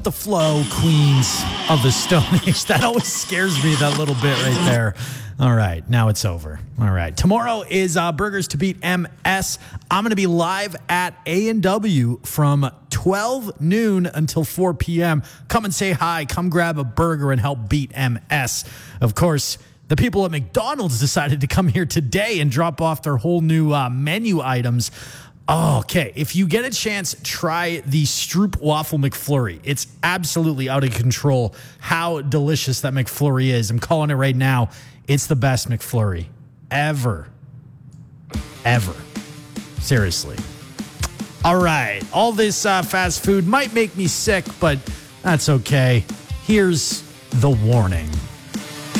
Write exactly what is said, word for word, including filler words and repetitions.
The flow queens of the Stone Age. That always scares me, that little bit right there. All right, now it's over. All right, tomorrow is uh, Burgers to Beat M S. I'm going to be live at A and W from twelve noon until four p.m. Come and say hi. Come grab a burger and help beat M S. Of course, the people at McDonald's decided to come here today and drop off their whole new uh, menu items. Oh, okay, if you get a chance, try the Stroop Waffle McFlurry. It's absolutely out of control how delicious that McFlurry is. I'm calling it right now. It's the best McFlurry ever. Ever. Seriously. All right, all this uh, fast food might make me sick, but that's okay. Here's the warning.